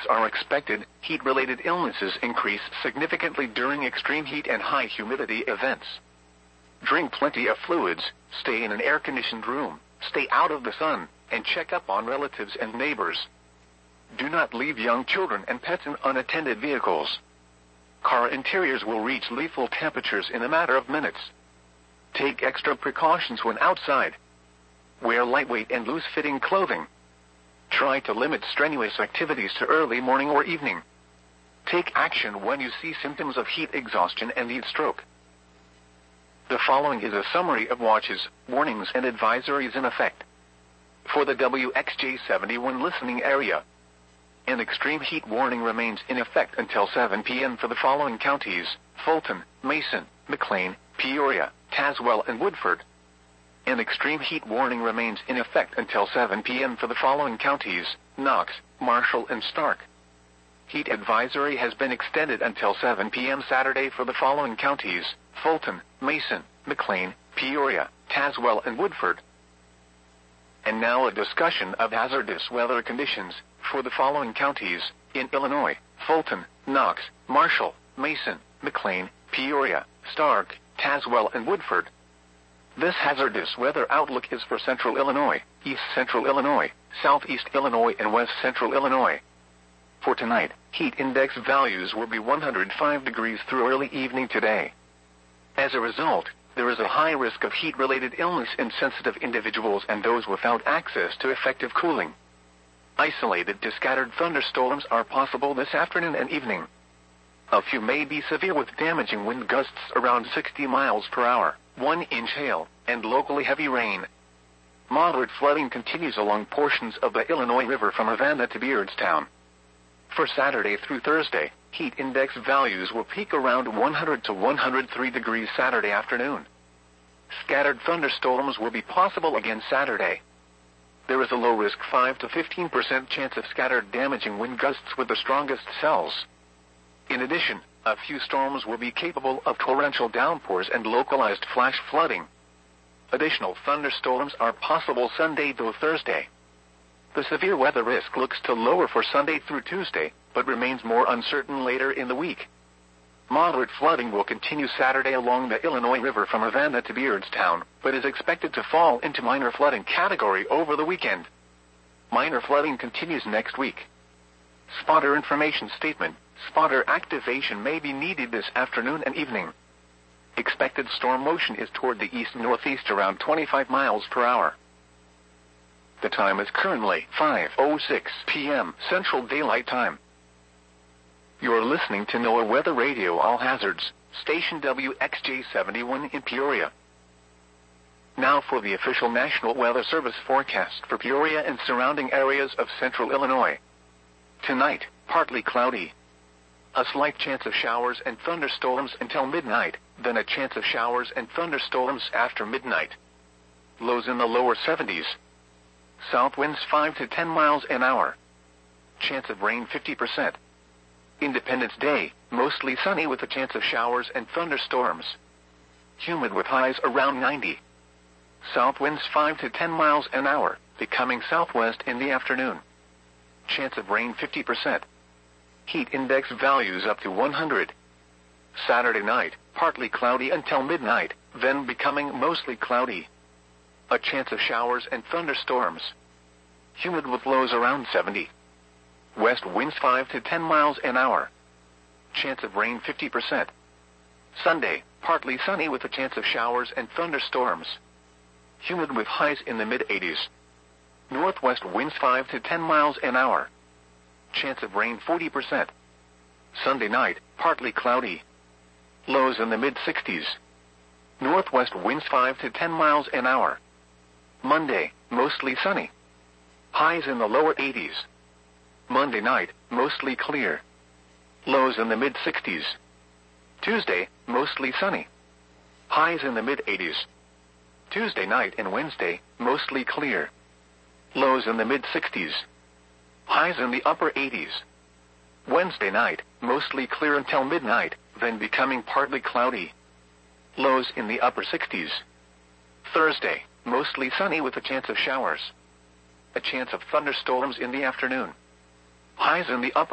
gusts are expected. Heat-related illnesses increase significantly during extreme heat and high humidity events. Drink plenty of fluids, stay in an air-conditioned room, stay out of the sun, and check up on relatives and neighbors. Do not leave young children and pets in unattended vehicles. Car interiors will reach lethal temperatures in a matter of minutes. Take extra precautions when outside. Wear lightweight and loose-fitting clothing. Try to limit strenuous activities to early morning or evening. Take action when you see symptoms of heat exhaustion and heat stroke. The following is a summary of watches, warnings, and advisories in effect. For the WXJ71 listening area, an extreme heat warning remains in effect until 7 p.m. for the following counties: Fulton, Mason, McLean, Peoria, Tazewell, and Woodford. An extreme heat warning remains in effect until 7 p.m. for the following counties: Knox, Marshall, and Stark. Heat advisory has been extended until 7 p.m. Saturday for the following counties: Fulton, Mason, McLean, Peoria, Tazewell, and Woodford. And now a discussion of hazardous weather conditions for the following counties in Illinois: Fulton, Knox, Marshall, Mason, McLean, Peoria, Stark, Tazewell, and Woodford. This hazardous weather outlook is for Central Illinois, East Central Illinois, Southeast Illinois, and West Central Illinois. For tonight, heat index values will be 105 degrees through early evening today. As a result, there is a high risk of heat-related illness in sensitive individuals and those without access to effective cooling. Isolated to scattered thunderstorms are possible this afternoon and evening. A few may be severe with damaging wind gusts around 60 miles per hour, 1-inch hail, and locally heavy rain. Moderate flooding continues along portions of the Illinois River from Havana to Beardstown. For Saturday through Thursday, heat index values will peak around 100 to 103 degrees Saturday afternoon. Scattered thunderstorms will be possible again Saturday. There is a low-risk 5 to 15% chance of scattered damaging wind gusts with the strongest cells. In addition, a few storms will be capable of torrential downpours and localized flash flooding. Additional thunderstorms are possible Sunday through Thursday. The severe weather risk looks to lower for Sunday through Tuesday, but remains more uncertain later in the week. Moderate flooding will continue Saturday along the Illinois River from Havana to Beardstown, but is expected to fall into minor flooding category over the weekend. Minor flooding continues next week. Spotter information statement: spotter activation may be needed this afternoon and evening. Expected storm motion is toward the east-northeast around 25 miles per hour. The time is currently 5:06 p.m. Central Daylight Time. You're listening to NOAA Weather Radio All Hazards, station WXJ71 in Peoria. Now for the official National Weather Service forecast for Peoria and surrounding areas of central Illinois. Tonight, partly cloudy. A slight chance of showers and thunderstorms until midnight, then a chance of showers and thunderstorms after midnight. Lows in the lower 70s. South winds 5 to 10 miles an hour. Chance of rain 50%. Independence Day, mostly sunny with a chance of showers and thunderstorms. Humid with highs around 90. South winds 5 to 10 miles an hour, becoming southwest in the afternoon. Chance of rain 50%. Heat index values up to 100. Saturday night, partly cloudy until midnight, then becoming mostly cloudy. A chance of showers and thunderstorms. Humid with lows around 70. West winds 5 to 10 miles an hour. Chance of rain 50%. Sunday, partly sunny with a chance of showers and thunderstorms. Humid with highs in the mid-80s. Northwest winds 5 to 10 miles an hour. Chance of rain 40%. Sunday night, partly cloudy. Lows in the mid-60s. Northwest winds 5 to 10 miles an hour. Monday, mostly sunny. Highs in the lower 80s. Monday night, mostly clear. Lows in the mid-60s. Tuesday, mostly sunny. Highs in the mid-80s. Tuesday night and Wednesday, mostly clear. Lows in the mid-60s. Highs in the upper 80s. Wednesday night, mostly clear until midnight, then becoming partly cloudy. Lows in the upper 60s. Thursday, mostly sunny with a chance of showers. A chance of thunderstorms in the afternoon. Highs in the upper